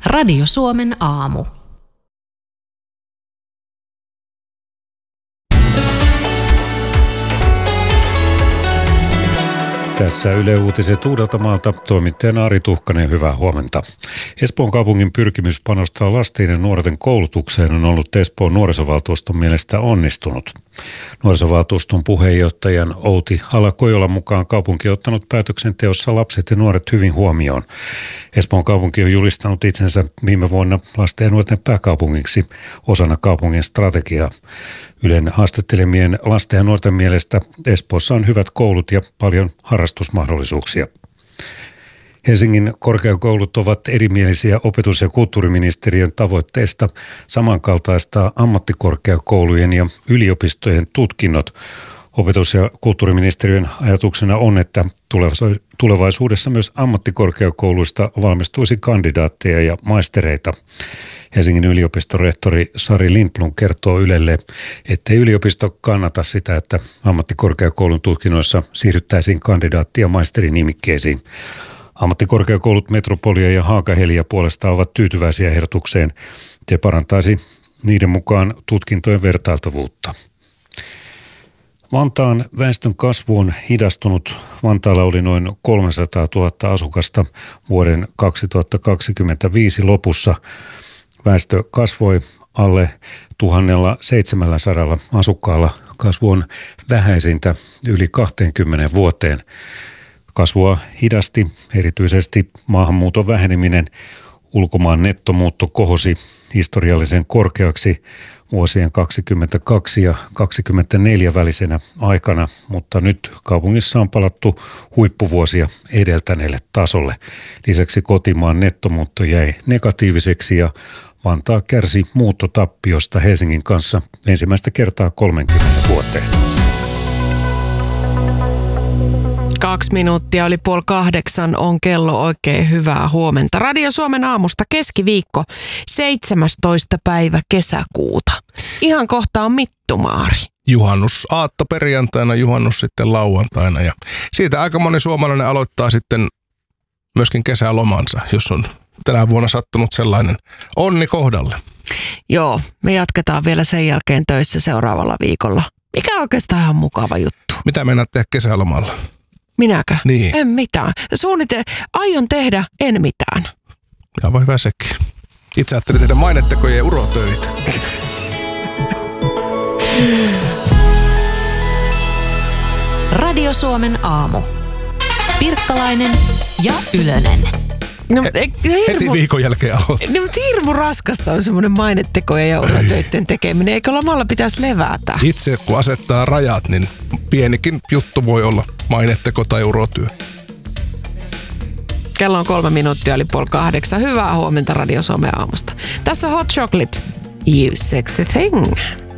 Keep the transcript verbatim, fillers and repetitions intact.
Radio Suomen aamu. Tässä Yle Uutiset Uudeltamaalta, toimittajana Ari Tuhkanen, hyvää huomenta. Espoon kaupungin pyrkimys panostaa lasten ja nuorten koulutukseen on ollut Espoon nuorisovaltuuston mielestä onnistunut. Nuorisovaltuuston puheenjohtajan Outi Ala-Kojolan mukaan kaupunki on ottanut päätöksenteossa lapset ja nuoret hyvin huomioon. Espoon kaupunki on julistanut itsensä viime vuonna lasten ja nuorten pääkaupungiksi osana kaupungin strategiaa. Ylen haastattelemien lasten ja nuorten mielestä Espoossa on hyvät koulut ja paljon harrastusmahdollisuuksia. Helsingin korkeakoulut ovat erimielisiä opetus- ja kulttuuriministeriön tavoitteesta samankaltaistaa ammattikorkeakoulujen ja yliopistojen tutkinnot. Opetus- ja kulttuuriministeriön ajatuksena on, että tulevaisuudessa myös ammattikorkeakouluista valmistuisi kandidaatteja ja maistereita. Helsingin yliopiston rehtori Sari Lindblom kertoo Ylelle, ettei yliopisto kannata sitä, että ammattikorkeakoulun tutkinnoissa siirryttäisiin kandidaatti- ja maisterin-nimikkeisiin. Ammattikorkeakoulut Metropolia ja Haakahelia puolestaan ovat tyytyväisiä ehdotukseen. Se parantaisi niiden mukaan tutkintojen vertailtavuutta. Vantaan väestön kasvu on hidastunut. Vantaalla oli noin kolmesataatuhatta asukasta vuoden kaksituhattakaksikymmentäviisi lopussa. Väestö kasvoi alle tuhatseitsemänsataa asukkaalla. Kasvu on vähäisintä yli kaksikymmentä vuoteen. Kasvua hidasti erityisesti maahanmuuton väheneminen. Ulkomaan nettomuutto kohosi historiallisen korkeaksi vuosien kaksikymmentäkaksi ja kaksikymmentäneljä välisenä aikana, mutta nyt kaupungissa on palattu huippuvuosia edeltäneelle tasolle. Lisäksi kotimaan nettomuutto jäi negatiiviseksi ja Vantaa kärsi muuttotappiosta Helsingin kanssa ensimmäistä kertaa kolmekymmentä vuoteen. Kaksi minuuttia oli puoli kahdeksan on kello, oikein hyvää huomenta. Radio Suomen aamusta keskiviikko, seitsemästoista päivä kesäkuuta. Ihan kohta on mittumaari. Juhannus aatto perjantaina, juhannus sitten lauantaina ja siitä aika moni suomalainen aloittaa sitten myöskin kesälomansa, jos on tänä vuonna sattunut sellainen onni kohdalle. Joo, me jatketaan vielä sen jälkeen töissä seuraavalla viikolla. Mikä on oikeastaan ihan mukava juttu. Mitä meinaat tehdä kesälomalla? Minäkö? Niin. En mitään. Suunnite, aion tehdä, en mitään. Ja voi hyvä sekin. Itse ajattelin tehdä mainetekoja ja urotöitä. Radio Suomen aamu. Pirkkalainen ja Ylönen. No, He, ei, hirmu, heti viikon jälkeen aloittaa. No, mutta hirmu raskasta on semmoinen mainetekojen ja urotöiden tekeminen. Eikö lomalla pitäisi levätä? Itse kun asettaa rajat, niin pienikin juttu voi olla maineteko tai urotyö. Kello on kolme minuuttia, eli puoli kahdeksan. Hyvää huomenta Radio Suomen aamusta. Tässä Hot Chocolate, You Sexy Thing.